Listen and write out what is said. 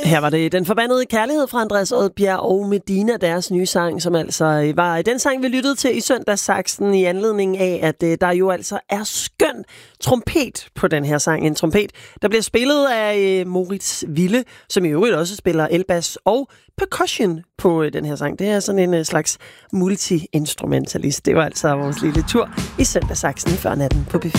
Her var det Den Forbandede Kærlighed fra Andreas Odbjerg og Medina, deres nye sang, som altså var den sang, vi lyttede til i søndagssaksen i anledning af, at der jo altså er skøn trompet på den her sang. En trompet, der bliver spillet af Moritz Wille, som i øvrigt også spiller elbas og percussion på den her sang. Det er sådan en slags multi-instrumentalist. Det var altså vores lille tur i søndagssaksen før natten på B4.